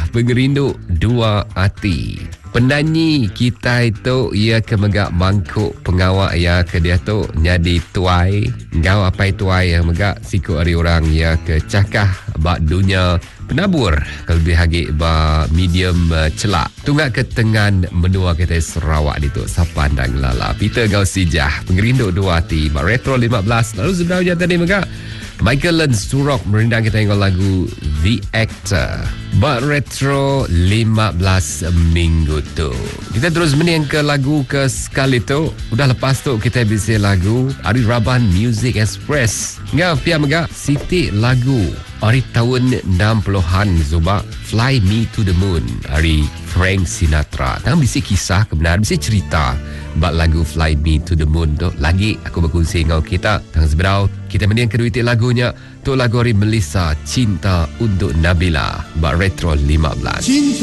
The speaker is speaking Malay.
Pengerinduk Dua Hati. Penyanyi kita itu ia kemegak mangkuk pengawak ya ke dia tu jadi tuai ngau apa tuai yang megak siku hari orang ya ke cakah bak dunia penabur kelebih hagi ba medium celak tunggak ke tengan menua kita Sarawak di tu sapandang lala Peter Gausijah Pengerinduk Dua Hati bak Retro 15. Lalu sebenarnya tadi megak Michael Lens Turok merindang kita tengok lagu The Actor bak Retro 15 minggu tu. Kita terus meniang ke lagu ke sekali tu. Udah lepas tu kita bisa lagu Ari Raban Music Express. Ngah pia megak Siti lagu Ari tahun 60-an Zuba Fly Me to the Moon Ari Frank Sinatra. Tang bisa kisah kebenaran, bisa cerita bak lagu Fly Me to the Moon tu. Lagi aku berkongsi dengan kita tang seberau kita meniang kedua itu lagunya tu lagu Ari Melissa Cinta untuk Nabila bak Retro 15.